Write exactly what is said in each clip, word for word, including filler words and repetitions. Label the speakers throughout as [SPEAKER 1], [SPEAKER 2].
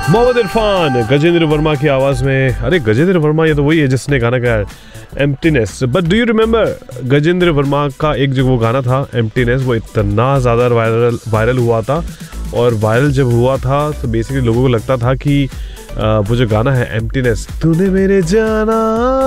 [SPEAKER 1] मोहम्मद इरफान गजेंद्र वर्मा की आवाज में। अरे गजेंद्र वर्मा ये तो वही है जिसने गाना गाया emptiness. But do you remember Gajendra Verma का एक जो वो गाना था एम्प्टीनेस, वो इतना ज़्यादा वायरल वायरल हुआ था। और वायरल जब हुआ था तो बेसिकली लोगों को लगता था कि आ, वो जो गाना है एम्प्टीनेस, तूने मेरे जाना,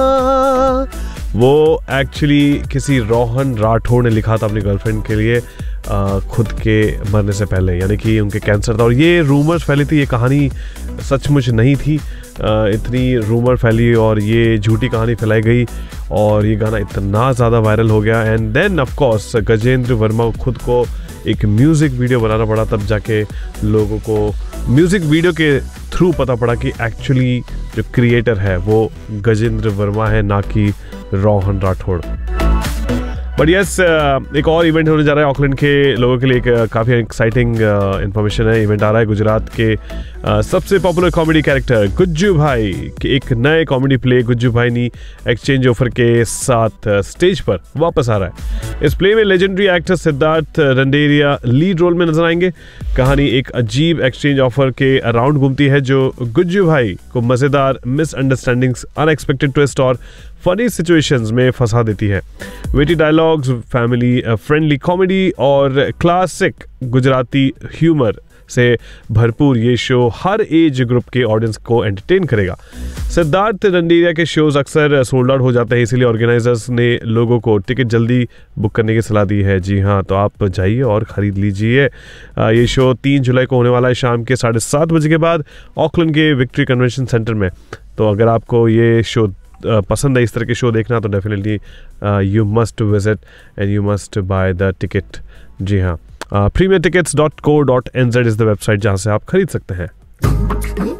[SPEAKER 1] वो एक्चुअली किसी रोहन राठौड़ ने लिखा था अपनी गर्लफ्रेंड के लिए आ, खुद के मरने से पहले, यानी कि उनके कैंसर था। और ये रूमर्स फैली थी, ये कहानी सचमुच नहीं थी। आ, इतनी रूमर फैली और ये झूठी कहानी फैलाई गई और ये गाना इतना ज़्यादा वायरल हो गया। And then of course Gajendra Verma को खुद को एक म्यूज़िक वीडियो बनाना पड़ा, तब जाके लोगों को म्यूज़िक वीडियो के थ्रू पता पड़ा कि एक्चुअली जो क्रिएटर है वो गजेंद्र वर्मा है, ना कि रोहन राठौड़। बट यस, एक और इवेंट होने जा रहा है ऑकलैंड के लोगों के लिए। एक काफ़ी एक्साइटिंग इन्फॉर्मेशन है। इवेंट आ रहा है गुजरात के uh, सबसे पॉपुलर कॉमेडी कैरेक्टर गुज्जू भाई के एक नए कॉमेडी प्ले गुज्जू भाई नी एक्सचेंज ऑफर के साथ स्टेज पर वापस आ रहा है। इस प्ले में legendary actor Siddharth रंडेरिया lead role में नजर आएंगे। कहानी एक अजीब एक्सचेंज ऑफर के अराउंड घूमती है जो गुज्जू भाई को मज़ेदार मिसअंडरस्टैंडिंग्स, अनएक्सपेक्टेड ट्विस्ट और फनी सिचुएशंस में फंसा देती है। वेटी डायलॉग्स, फैमिली फ्रेंडली कॉमेडी और क्लासिक गुजराती ह्यूमर से भरपूर ये शो हर एज ग्रुप के ऑडियंस को एंटरटेन करेगा। सिद्धार्थ रंडेरिया के शोज अक्सर सोल्ड आउट हो जाते हैं, इसीलिए ऑर्गेनाइजर्स ने लोगों को टिकट जल्दी बुक करने की सलाह दी है। जी हाँ, तो आप जाइए और ख़रीद लीजिए। ये शो तीन जुलाई को होने वाला है शाम के साढ़े सात बजे के बाद ऑकलैंड के विक्ट्री कन्वेंशन सेंटर में। तो अगर आपको ये शो पसंद है, इस तरह के शो देखना, तो definitely you must visit and you must by the ticket. जी हाँ, premiere tickets dot co dot N Z is the website जहाँ से आप खरीद सकते हैं।